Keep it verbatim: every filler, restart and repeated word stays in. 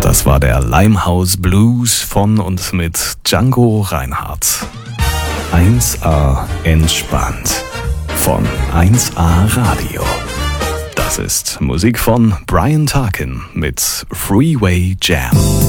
Das war der Limehouse Blues von und mit Django Reinhardt. eins A entspannt von eins A Radio. Das ist Musik von Brian Tarkin mit Freeway Jam.